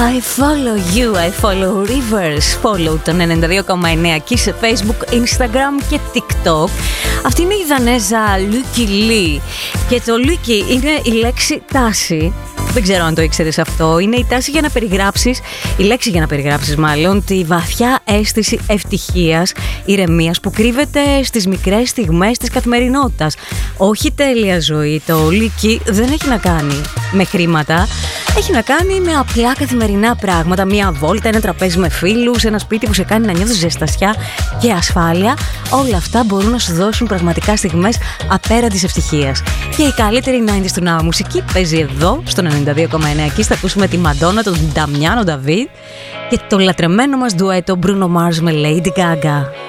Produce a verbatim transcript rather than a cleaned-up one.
I follow you, I follow rivers. Follow τον ενενήντα δύο κόμμα εννέα εκεί σε Facebook, Instagram και TikTok. Αυτή είναι η Δανέζα Lucky Lee. Και το Lucky είναι η λέξη τάση. Δεν ξέρω αν το ήξερες αυτό. Είναι η τάση για να περιγράψεις, η λέξη για να περιγράψεις μάλλον, τη βαθιά αίσθηση ευτυχίας, ηρεμίας που κρύβεται στις μικρές στιγμές της καθημερινότητας. Όχι τέλεια ζωή. Το Lucky δεν έχει να κάνει με χρήματα. Έχει να κάνει με απλά καθημερινά πράγματα. Μία βόλτα, ένα τραπέζι με φίλους, ένα σπίτι που σε κάνει να νιώθεις ζεστασιά και ασφάλεια. Όλα αυτά μπορούν να σου δώσουν πραγματικά στιγμές απέραντης ευτυχίας. Και η καλύτερη ενενήντα του Now μουσική παίζει εδώ, στον ενενήντα δύο κόμμα εννέα. Εκεί θα ακούσουμε τη Μαντόνα, τον Νταμιάνο Νταβίδ και το λατρεμένο μας ντουέτο Bruno Mars με Lady Gaga.